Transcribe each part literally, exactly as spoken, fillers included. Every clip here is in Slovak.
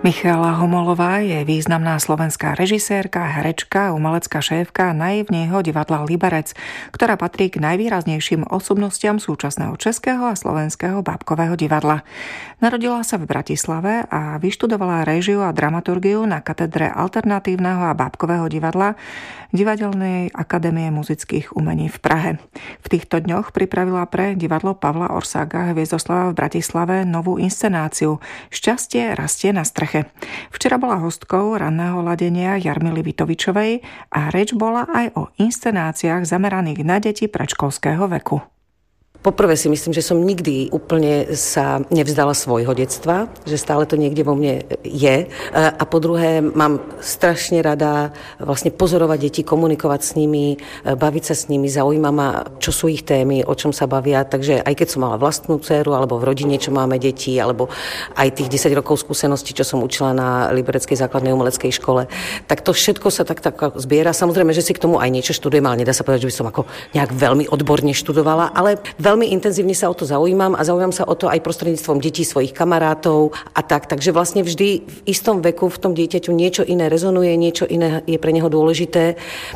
Michaela Homolová je významná slovenská režisérka, herečka, umelecká šéfka naivného divadla Liberec, ktorá patrí k najvýraznejším osobnostiam súčasného českého a slovenského bábkového divadla. Narodila sa v Bratislave a vyštudovala réžiu a dramaturgiu na katedre alternatívneho a bábkového divadla Divadelnej akadémie muzických umení v Prahe. V týchto dňoch pripravila pre divadlo Pavla Orsága Hviezdoslava v Bratislave novú inscenáciu Šťastie rastie na streche. Včera bola hostkou ranného ladenia Jarmily Vitovičovej a reč bola aj o inscenáciách zameraných na deti predškolského veku. Poprvé si myslím, že som nikdy úplne sa nevzdala svojho detstva, že stále to niekde vo mne je. A po druhé, mám strašne rada vlastne pozorovať deti, komunikovať s nimi, baviť sa s nimi, zaujíma ma, čo sú ich témy, o čom sa bavia. Takže aj keď som mala vlastnú dcéru, alebo v rodine, čo máme deti, alebo aj tých desať rokov skúseností, čo som učila na Libereckej základnej umeleckej škole, tak to všetko sa tak, tak zbiera. Samozrejme, že si k tomu aj niečo študujem, ale nedá sa povedať, že by som ako nejak veľmi odborne študovala, ale veľmi intenzívne sa o to zaujímam a zaujímam sa o to aj prostredníctvom detí, svojich kamarátov a tak. Takže vlastne vždy v istom veku v tom dieťaťu niečo iné rezonuje, niečo iné je pre neho dôležité.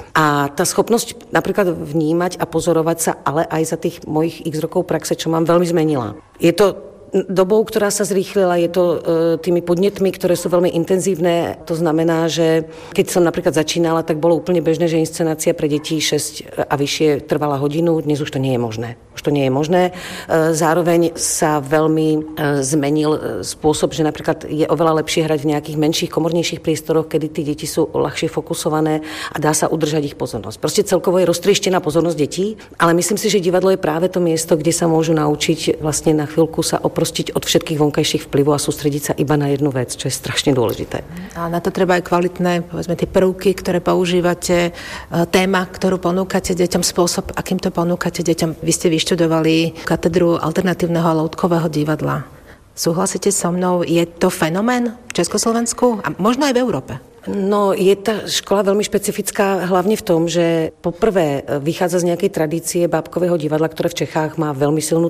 A tá schopnosť napríklad vnímať a pozorovať sa, ale aj za tých mojich x rokov praxe, čo mám, veľmi zmenila. Je to dobou, ktorá sa zrýchlila, je to e, tými podnetmi, ktoré sú veľmi intenzívne. To znamená, že keď som napríklad začínala, tak bolo úplne bežné, že inscenácia pre deti šesť a vyššie trvala hodinu. Dnes už to nie je možné. Už to nie je možné. E, zároveň sa veľmi e, zmenil spôsob, že napríklad je oveľa lepšie hrať v nejakých menších, komornejších priestoroch, kedy tí deti sú ľahšie fokusované a dá sa udržať ich pozornosť. Proste celkovo je roztrieštená pozornosť detí, ale myslím si, že divadlo je práve to miesto, kde sa môžu naučiť vlastne na chvíľku sa oprostiť od všetkých vonkajších vplyvov a sústrediť sa iba na jednu vec, čo je strašne dôležité. A na to treba aj kvalitné, povedzme, tie prvky, ktoré používate, téma, ktorú ponúkate deťom, spôsob, akým to ponúkate deťom. Vy ste vyštudovali katedru alternatívneho a loutkového divadla. Súhlasíte so mnou? Je to fenomén v Československu a možno aj v Európe? No, je tá škola veľmi špecifická hlavne v tom, že poprvé vychádza z nejakej tradície bábkového divadla, ktoré v Čechách má veľmi silnú